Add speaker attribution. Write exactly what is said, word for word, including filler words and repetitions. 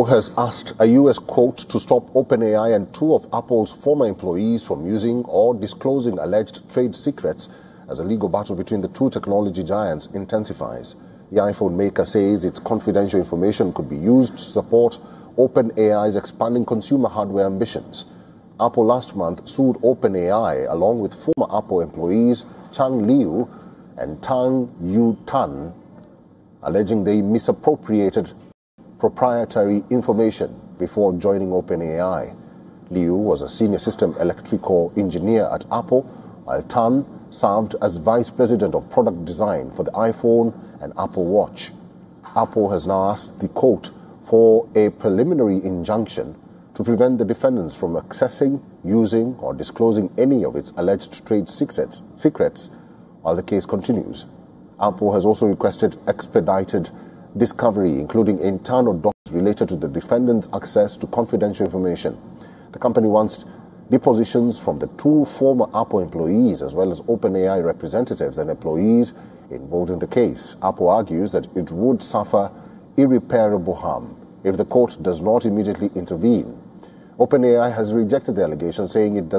Speaker 1: Apple has asked a U S court to stop OpenAI and two of Apple's former employees from using or disclosing alleged trade secrets as a legal battle between the two technology giants intensifies. The iPhone maker says its confidential information could be used to support OpenAI's expanding consumer hardware ambitions. Apple last month sued OpenAI along with former Apple employees Chang Liu and Tang Yutan, alleging they misappropriated proprietary information before joining OpenAI. Liu was a senior system electrical engineer at Apple, while Tan served as vice president of product design for the iPhone and Apple Watch. Apple has now asked the court for a preliminary injunction to prevent the defendants from accessing, using, or disclosing any of its alleged trade secrets, secrets while the case continues. Apple has also requested expedited discovery, including internal documents related to the defendants' access to confidential information. The company wants depositions from the two former Apple employees as well as OpenAI representatives and employees involved in the case. Apple argues that it would suffer irreparable harm if the court does not immediately intervene. OpenAI has rejected the allegation, saying it does